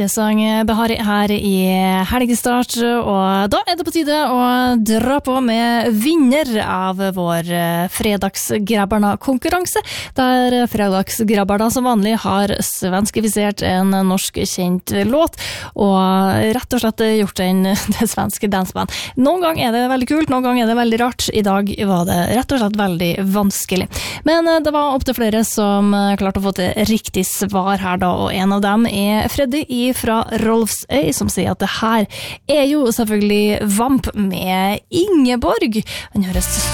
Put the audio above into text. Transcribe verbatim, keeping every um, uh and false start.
riktige sang Behari her i helgestart, og da er det på tide å dra på med vinner av vår fredagsgrabbarna-konkurranse, der fredagsgrabbarna som vanlig har svenskifisert en norsk kjent låt, og rett og slett gjort den til svenske danseband. Noen gang er det veldig kult, noen gang er det veldig rart. I dag var det rett og slett veldig vanskelig. Men det var opp til flere som klarte å få til riktig svar her da, og en av dem er Freddy fra Rolfsøy, som sier at det her er jo selvfølgelig Vamp med Ingeborg. Han høres